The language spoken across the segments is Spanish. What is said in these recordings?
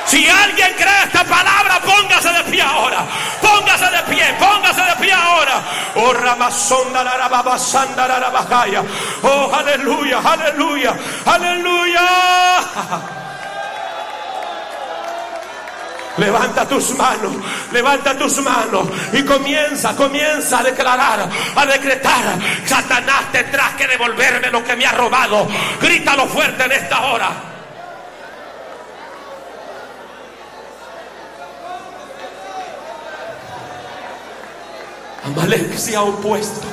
Si alguien cree esta palabra, póngase de pie ahora. Póngase de pie ahora. Oh, Ramasonda la Rababasanda la Rabajaya. Oh, aleluya, aleluya, aleluya. Levanta tus manos y comienza a declarar, a decretar: Satanás, tendrás que devolverme lo que me ha robado. Grítalo fuerte en esta hora. Amalek se ha opuesto,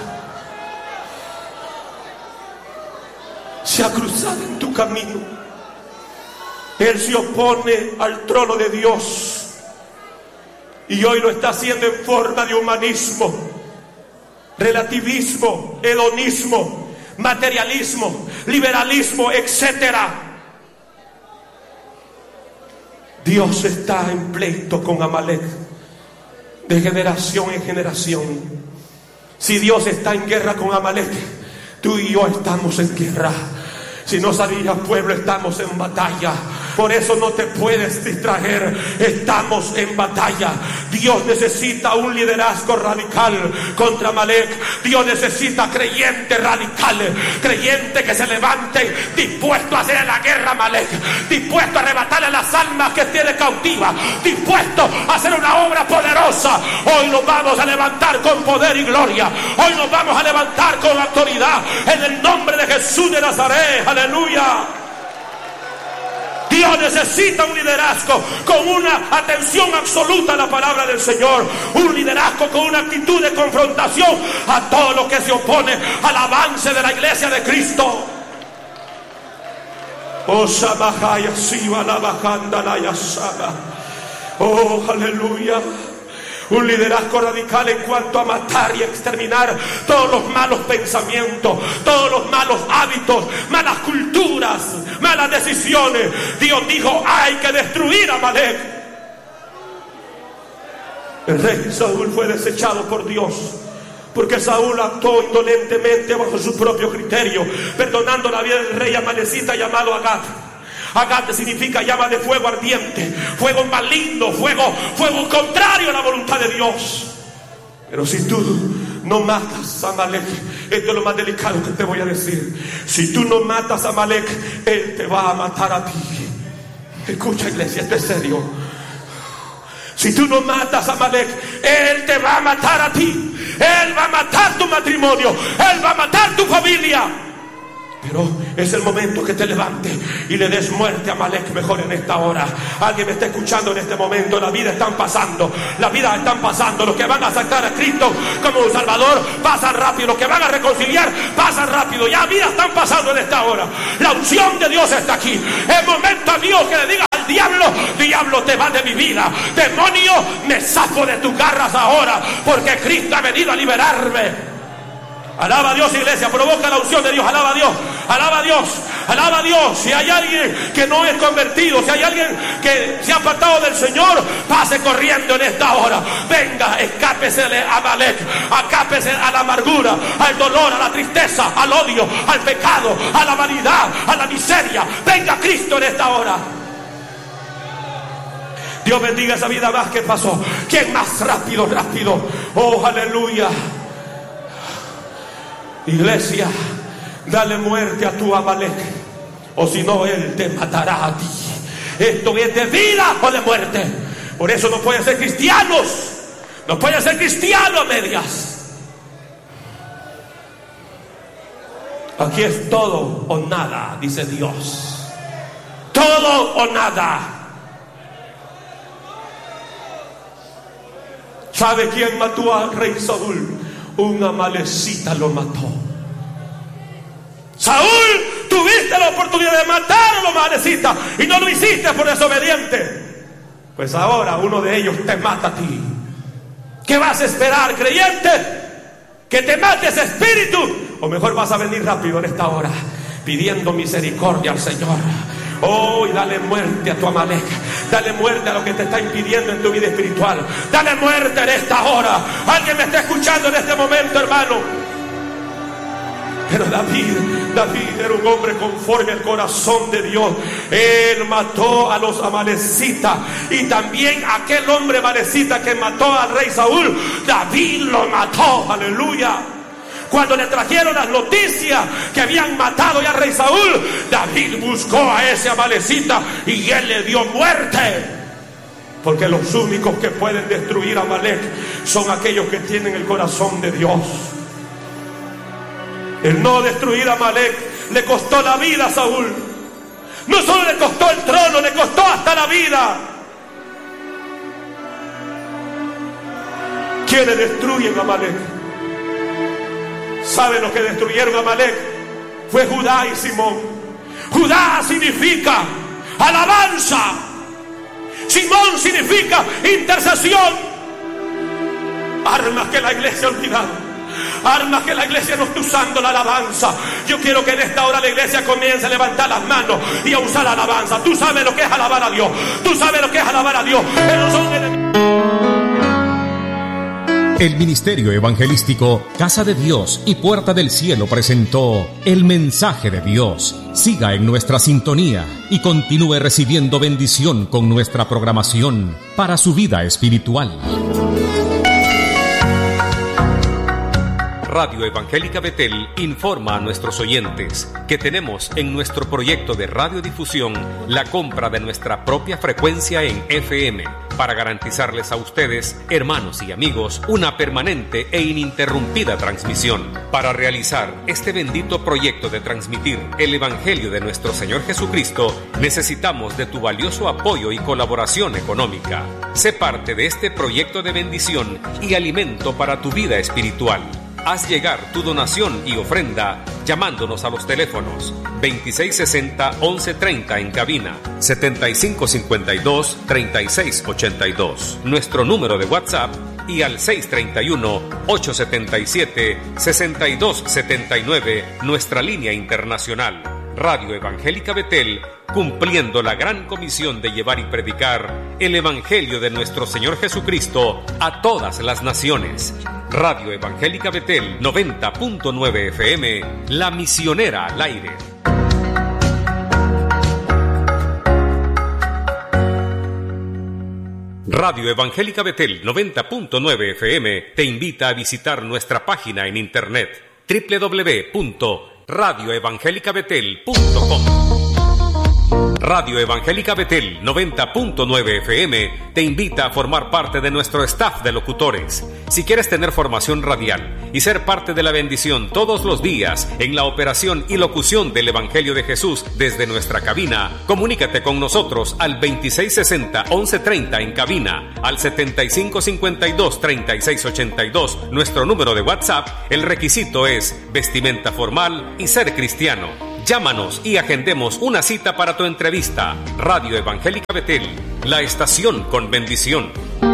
se ha cruzado en tu camino. Él se opone al trono de Dios y hoy lo está haciendo en forma de humanismo, relativismo, hedonismo, materialismo, liberalismo, etcétera. Dios está en pleito con Amalek de generación en generación. Si Dios está en guerra con Amalek, tú y yo estamos en guerra. Si no sabías, pueblo, estamos en batalla. Por eso no te puedes distraer. Estamos en batalla. Dios necesita un liderazgo radical contra Amalek. Dios necesita creyentes radicales, creyentes que se levanten dispuestos a hacer la guerra a Amalek, dispuestos a arrebatarle las almas que tiene cautivas, dispuestos a hacer una obra poderosa. Hoy nos vamos a levantar con poder y gloria. Hoy nos vamos a levantar con autoridad en el nombre de Jesús de Nazaret. Aleluya. Dios necesita un liderazgo con una atención absoluta a la palabra del Señor. Un liderazgo con una actitud de confrontación a todo lo que se opone al avance de la iglesia de Cristo. Oh, Shabahaya, Siva, la Bajanda, la Yasaba. Oh, aleluya. Un liderazgo radical en cuanto a matar y exterminar todos los malos pensamientos, todos los malos hábitos, malas culturas, malas decisiones. Dios dijo: hay que destruir a Amalek. El rey Saúl fue desechado por Dios porque Saúl actuó indolentemente bajo su propio criterio, perdonando la vida del rey amalecita llamado Agag. Agag significa llama de fuego ardiente, fuego maligno, fuego contrario a la voluntad de Dios. Pero si tú no matas a Amalek, esto es lo más delicado que te voy a decir. Si tú no matas a Amalek, él te va a matar a ti. Escucha, iglesia, esto es serio. Si tú no matas a Amalek, él te va a matar a ti. Él va a matar tu matrimonio, él va a matar tu familia. Pero es el momento que te levantes y le des muerte a Amalek mejor en esta hora. Alguien me está escuchando en este momento. La vida están pasando. Los que van a aceptar a Cristo como un Salvador pasan rápido. Los que van a reconciliar pasan rápido. Ya vidas están pasando en esta hora. La unción de Dios está aquí. Es momento a Dios que le diga al diablo: diablo, te va de mi vida. Demonio, me saco de tus garras ahora, porque Cristo ha venido a liberarme. Alaba a Dios, iglesia, provoca la unción de Dios. Alaba a Dios, alaba a Dios, alaba a Dios. Si hay alguien que no es convertido, si hay alguien que se ha apartado del Señor, pase corriendo en esta hora. Venga, escápese a Amalek, escápese a la amargura, al dolor, a la tristeza, al odio, al pecado, a la vanidad, a la miseria. Venga Cristo en esta hora. Dios bendiga esa vida más que pasó. ¿Quién más rápido? Oh, aleluya. Iglesia, dale muerte a tu Amalek, o si no, él te matará a ti. Esto es de vida o de muerte. Por eso no pueden ser cristianos. No pueden ser cristianos a medias. Aquí es todo o nada, dice Dios. Todo o nada. ¿Sabe quién mató al rey Saúl? Un amalecita lo mató. Saúl, tuviste la oportunidad de matar a los amalecitas y no lo hiciste por desobediente. Pues ahora uno de ellos te mata a ti. ¿Qué vas a esperar, creyente? ¿Que te mate ese espíritu? O mejor vas a venir rápido en esta hora pidiendo misericordia al Señor. Oh, y dale muerte a tu Amalek. Dale muerte a lo que te está impidiendo en tu vida espiritual. Dale muerte en esta hora. Alguien me está escuchando en este momento, hermano. Pero David David era un hombre conforme al corazón de Dios. Él mató a los amalecitas, y también aquel hombre amalecita que mató al rey Saúl, David lo mató. Aleluya. Cuando le trajeron las noticias que habían matado ya al rey Saúl, David buscó a ese amalecita y él le dio muerte. Porque los únicos que pueden destruir a Amalek son aquellos que tienen el corazón de Dios. El no destruir a Amalek le costó la vida a Saúl. No solo le costó el trono, le costó hasta la vida. ¿Quiénes destruyen a Amalek? ¿Saben lo que destruyeron a Amalek? Fue Judá y Simón. Judá significa alabanza. Simón significa intercesión. Armas que la iglesia ha olvidado. Armas que la iglesia no está usando, la alabanza. Yo quiero que en esta hora la iglesia comience a levantar las manos y a usar la alabanza. Tú sabes lo que es alabar a Dios. Tú sabes lo que es alabar a Dios. Pero son enemigos. El Ministerio Evangelístico Casa de Dios y Puerta del Cielo presentó El Mensaje de Dios. Siga en nuestra sintonía y continúe recibiendo bendición con nuestra programación para su vida espiritual. Radio Evangélica Betel informa a nuestros oyentes que tenemos en nuestro proyecto de radiodifusión la compra de nuestra propia frecuencia en FM para garantizarles a ustedes, hermanos y amigos, una permanente e ininterrumpida transmisión. Para realizar este bendito proyecto de transmitir el Evangelio de nuestro Señor Jesucristo, necesitamos de tu valioso apoyo y colaboración económica. Sé parte de este proyecto de bendición y alimento para tu vida espiritual. Haz llegar tu donación y ofrenda llamándonos a los teléfonos 2660-1130 en cabina, 7552-3682, nuestro número de WhatsApp, y al 631-877-6279, nuestra línea internacional. Radio Evangélica Betel, cumpliendo la gran comisión de llevar y predicar el Evangelio de nuestro Señor Jesucristo a todas las naciones. Radio Evangélica Betel 90.9 FM, la misionera al aire. Radio Evangélica Betel 90.9 FM te invita a visitar nuestra página en internet www.radioevangelicabetel.com. Radio Evangélica Betel 90.9 FM te invita a formar parte de nuestro staff de locutores. Si quieres tener formación radial y ser parte de la bendición todos los días en la operación y locución del Evangelio de Jesús desde nuestra cabina, comunícate con nosotros al 2660-1130 en cabina, al 7552-3682, nuestro número de WhatsApp. El requisito es vestimenta formal y ser cristiano. Llámanos y agendemos una cita para tu entrevista. Radio Evangélica Betel, la estación con bendición.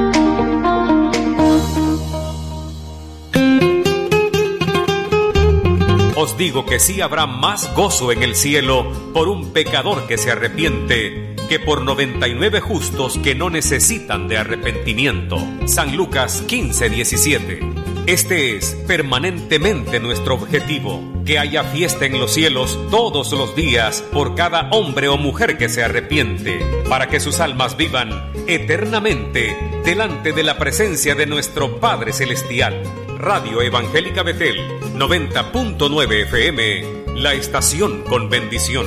Os digo que sí habrá más gozo en el cielo por un pecador que se arrepiente que por 99 justos que no necesitan de arrepentimiento. San Lucas 15:17. Este es permanentemente nuestro objetivo, que haya fiesta en los cielos todos los días por cada hombre o mujer que se arrepiente, para que sus almas vivan eternamente delante de la presencia de nuestro Padre Celestial. Radio Evangélica Betel 90.9 FM, la estación con bendición.